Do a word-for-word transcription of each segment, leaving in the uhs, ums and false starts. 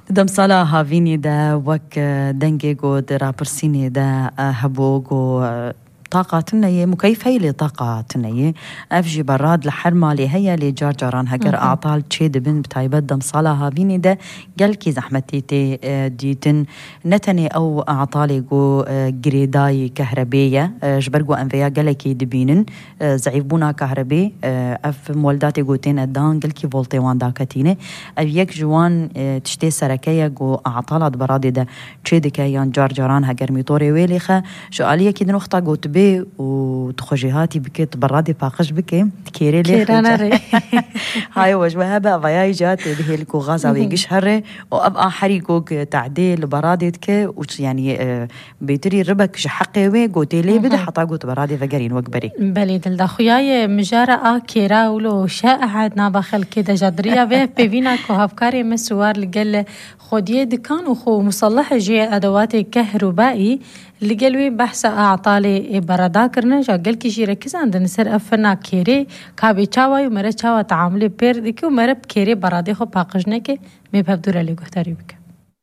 دم صلاة هافيني دا وك دنجيجو درا برسيني دا هبوغو طاقة تنية مكيفة لطاقة تنية أفجي براد لحرمة لهي لجارجران هجر أعطال تشيد بن بتايبت دم صلاة هافيني دا قالكي زحمتي تي ديتن نتني أو أعطالي جو جريداي كهربية جبرجو أنفيا قالكي دبينن زعيبونا كهربي أف مولداتي جوتين الدان قالكي فولتي وان داكتينة أفيك جوان تشتي سركية جو أعطالات برادي دا تشيد كيان جارجران هجر ميطوري ويليخة شوالية كده نخطة جوت بي وتخجيهاتي بكي تبرادي باقش بكي تكيري لي خلجة هاي وجبها بقى فياي جات به لكو غازة ويقش هري وأبقى حريقوك تعديل برادتك وش يعني بيتري ربك شحقي وي قوتي لي بدي حطا قوت برادي فقرين وقبري بلي دل دخوياي مجارة كيرا ولو شائعة نابخل كده جدرية بيه بيبينا كو هفكاري مسوار لقل خوديه دكان وخو مصلح جي أدوات كهربائي اللي قالوا بحث أعطالي بردا كرنا جا قال كي شي ركز عندنا سر أفنا كيري كابي چاوي ومرة چاوا تعاملي بير ديكي ومرة بكيري برادي خو باقجنه كي ميبهب دورا لي گفتاري بك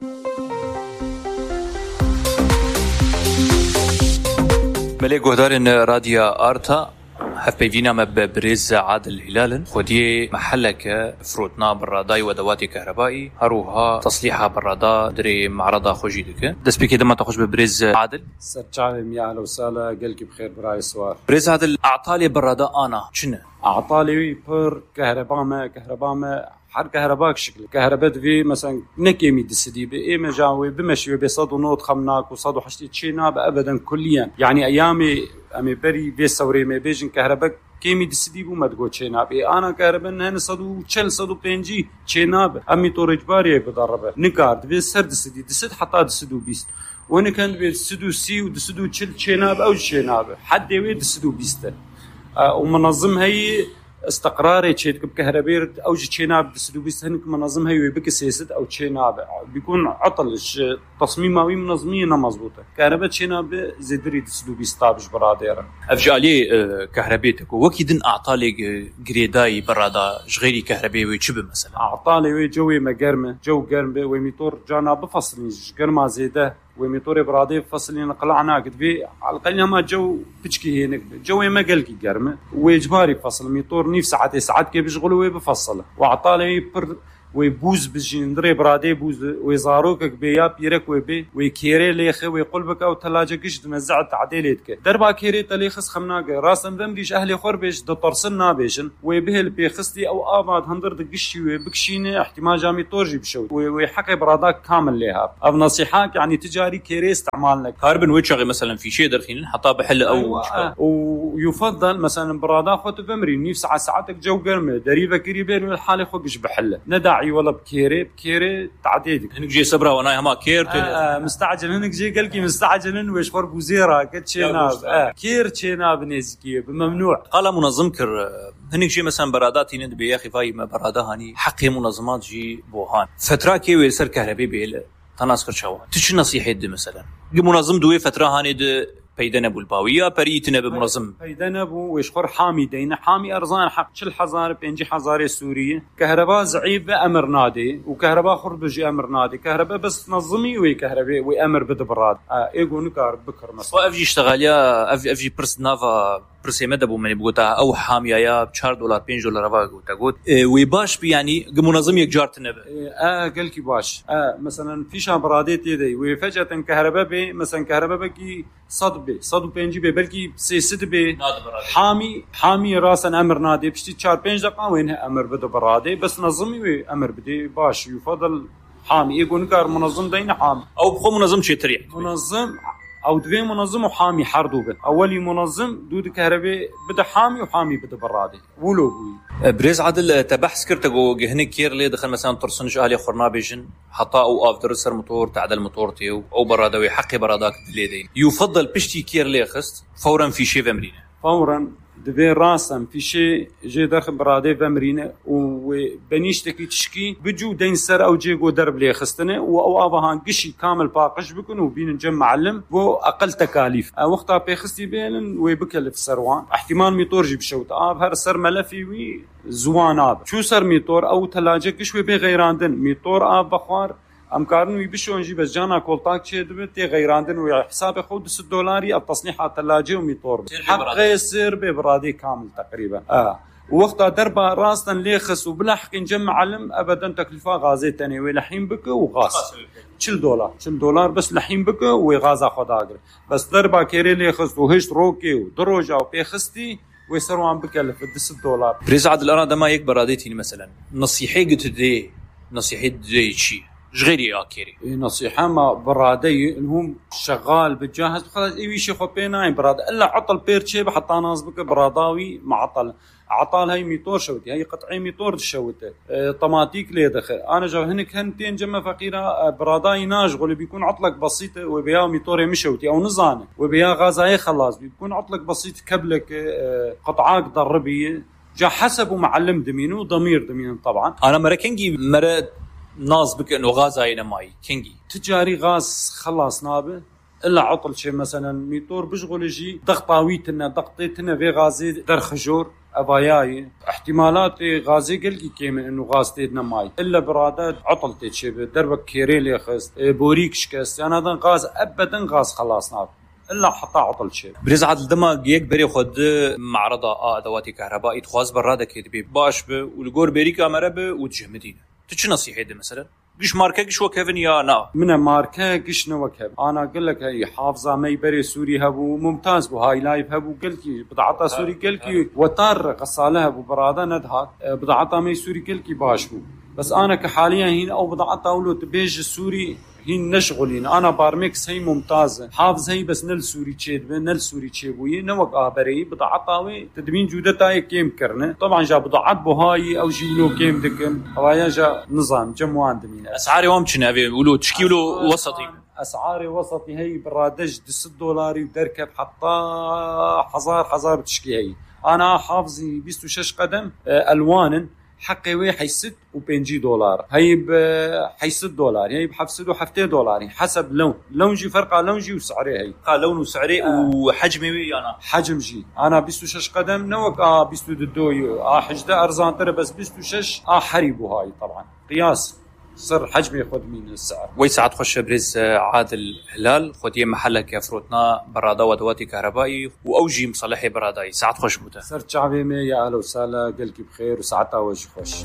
ملي گهدارن راديا آرتا هف بيفينا مبرز عادل هلال خودي محلك فروتنا براداي ودواتي كهربائي هروها تصليحها برادا دري معرضة خوجيدك دس بيكي دما تخش ببرز عادل سرچاوي ميا لو سالا قلكي بخير براي سوار برز عادل اعطالي برادا انا شنو اعطالي بر كهرباء ما كهرباء ما حر كهرباء شكل كهرباء في مثلا نكيمي دسدي بايما جاوي بمشي بصدو نوت خمناك وصدو حشتي تشينا ابدا كليا يعني ايامي امي بري في سوري ما بيجن كهرباء كيمي دسدي بو مدغو تشينا بي انا كهرباء هن صدو تشل صدو بنجي تشينا امي تورجباري بدربه نكارد في سر دسدي دسد حتى دسدو بيست وانا كان بيدسدو سي ودسدو تشل تشينا او تشينا حد يوي دسدو بيست أه ومنظم هي استقراري تشيك بكهربير او تشيناب دسدو بيستهنك منظم هي بك سياسه او تشيناب بيكون عطل تصميماوي منظميه مضبوطه كهرباء تشيناب زدري دسدو بيستابج برادير افجالي كهربيتك وكيدن اعطالي جريداي برادا غيري كهربي ويتشب مثلا اعطالي وي جوي مقرمه جو قرم وميتور جانا بفصل قرمه زيده وميتور برادي فصلين قلعنا قد في على القليل ما جو بتشكي هناك جوي ما قلقي قرمه ويجباري فصل ميتور نيف ساعات ساعات كي بيشغلوا وبفصل وعطالي بر ويبوز بجندري برادي بوز ويزاروك بيا بيرك وبي ويكيري ليخ ويقلبك او ثلاجه قش مزعت تعديلتك دربا كيري تليخس خمناق راسن ذنبيش اهلي خربش دطرسنا بيشن ويبهل بيخستي او اباد هندر دقشي وبكشينه احتمال جامي تورجي بشو ويحكي براداك كامل ليها او نصيحات يعني تجاري كيري استعمالنا كاربن ويتشغي مثلا في شيء درخين حطها بحل او أيوة. ويفضل مثلا برادا خوت بمري نيف ساعه ساعتك جو قرمه دريفه كريبير الحاله خوقش بحله ندع ولا بكيري بكيري تعديدك هنك جي صبرا وانا ما كير آه مستعجل هنك جي قالكي مستعجل ويش فرق وزيره كتشيناب آه كير تشيناب نزكي بممنوع قال منظم كر هنك جي مثلا برادات يند بيا اخي فاي ما برادا هاني حق منظمات جي بوهان فتره كي ويسر كهربي بيل تناسكر شوا تش نصيحه دي مثلا منظم دوي فتره هاني دي بيدنا بالباويه بريتنا بمنظم بيدنا بو ويشخر حامي دينا حامي ارزان حق شل حزار بينجي حزاري سوريه كهرباء زعيف امر نادي وكهرباء خربجي امر نادي كهرباء بس نظمي وي كهرباء وي امر بدبراد اه ايغو نكار بكر مثلا وافجي اشتغل يا اف اف جي برس نافا برسي مدبو من بقولها او حاميه يا ب أربعة دولار خمسة دولار واقول تقول وي باش يعني منظم يجارت نبه اه قالكي باش اه مثلا في شابراديت يدي وفجاه كهرباء بي مثلا كهرباء بكي صد بي صد بينجي بي بلكي سيست بي حامي حامي راسا امر نادي بشتي أربعة خمسة دقائق وينها امر بده برادي بس نظمي وي امر بدي باش يفضل حامي يقول نكار منظم دين حامي او بخو منظم شي تريح منظم او دوي منظم وحامي حردوبه اولي منظم دود كهرباء بده حامي وحامي بده برادي ولو بوي بريز عادل تبحث كرتغو هنيك كير لي دخل مثلا ترسنج اهلي خرنا بيجن حطا او افتر سر موتور تعدل موتور تيو او برادوي حقي براداك دليدين يفضل بشتي كير لي خست فورا في شي فمرينه فورا دبي راسم في شيء جي داخل برادي بمرينه وبنيشتكي تشكي بجو دين سر او جيجو درب لي خستنه او ابهان قشي كامل باقش بكون وبين نجم معلم و اقل تكاليف وقتها بيخستي بين ويبكلف سروان احتمال ميتور بشوت اب هر سر ملفي وي زوان اب شو سر ميتور او ثلاجه قشوي بغيراندن ميتور اب بخار ام كارن يبشون نجيب بس جانا كولتاك شي دبتي غيراندن وحساب خود ست دولاري التصنيح الثلاجه وميطور حق يصير ببرادي كامل تقريبا اه ووقتها دربا راسا ليخس وبلحق نجمع علم ابدا تكلفه غازي تاني لحين بك وغاز شل دولار شل دولار بس لحين بك وغاز اخذ اجر بس دربا كيري ليخس وهش روكي ودروجه وبيخستي ويصيروا عم بكلف ست دولار. بريز عاد الان دما يك براديتي مثلا نصيحه قلت دي نصيحه دي شيء غيري اكيري نصيحه ما برادي انهم شغال بتجهز خلاص اي شيء خبينا براد الا عطل بيرتشي بحط ناس بك براداوي معطل عطال هاي ميتور شوتي هاي قطعي ميتور شوته اه طماطيك لي دخل انا جو هنك هنتين جمه فقيره براداي ناشغل بيكون عطلك بسيطه وبيا ميتور مشوتي او نزانه وبيا غازاي خلاص بيكون عطلك بسيط كبلك اه قطعاك ضربيه جا حسب معلم دمينو ضمير دمين طبعا. انا مركنجي مر ناس بك انه غازاي ماي كينجي تجاري غاز خلاص نابه الا عطل شيء مثلا ميتور بشغل يجي ضغطاويتنا ضغطيتنا في غازي درخجور اباياي احتمالات غازي قلقي كيمن انه غاز تيدنا ماي الا برادات عطل تيتشي دربك كيريلي خست بوريك شكست يعني هذا غاز ابدا غاز خلاص ناب الا حتى عطل شيء. بريز عاد الدما يك بري خد معرضه اه ادوات كهربائي تخواز برادك يدبي باش ب والجور بري كاميرا ب وتجمدين تش نصيحه دي مثلا قش ماركه قش وكيفن يا نا من ماركه قش نو كيف انا اقول لك هي حافظه مي بري سوري هبو ممتاز بو هاي لايف هبو قلكي بضعتها سوري قلكي وتار غساله ابو براده ندها بضعتها مي سوري قلكي باش بو بس انا كحاليا هنا او بضعتها اولو تبيج السوري هي نشغلين انا بارمكس هي ممتازه حافظ هي بس نل سوري تشيد نل سوري تشيبوي نوق ابري بضعطاوي تدمين جودتها كيم كرنه طبعا جا بضعت بهاي او جيلو كيم دكم هوايا جا نظام جموان دمين اسعاري وامشنا ولو تشكيلو وسطي اسعاري وسطي هي برادج ست دولاري ودركب حتى حزار حزار بتشكي هي انا حافظي بيستو شش قدم الوان حقي وي حيست وبينجي دولار هي بحيست دولار هي بحفسد وحفتين دولار حسب لون لون جي فرق لون جي وسعره هي قال لون وسعره آه. وحجمي وي انا حجم جي انا بيستو شش قدم نوك اه بيستو ددوي اه حجده ارزان ترى بس بيستو شش اه حريبو هاي طبعا قياس صر حجمي ياخذ من السعر وي ساعات خش بريز عادل هلال خديه محلك فروتنا برادا ودواتي كهربائي واوجي مصلحي براداي ساعات خش بوته صرت شعبي مي يا اهلا وسهلا قلكي بخير وساعتها وجه خوش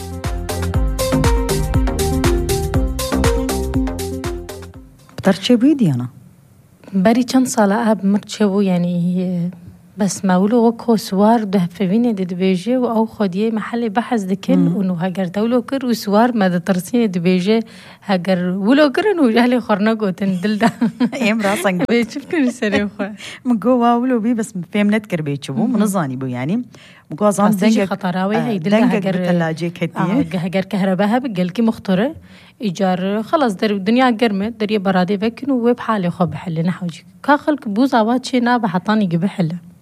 بترتشي بيدي انا بري چند ساله اب مرتشبو يعني بس مولو وكو سوار ده فيني دي دبيجي او خديه محل بحث دكل انه هاجر دولو كر وسوار ما ترسين دبيجي هاجر ولو كرن وجهلي خرنقو تندل ده ايم راسن بيشوفكن سريو خو مجوا ولو بي بس فهم نتكر بيتشبو منظاني بو يعني مجوا زان دنجي خطراوي هي دل هاجر ثلاجه كتيه هاجر كهرباء بقلكي مختره ايجار خلاص در الدنيا قرمت دري برادي بكن وبحالي خو بحل نحوجي كاخلك بوزاوات شي نابه حطاني قبحله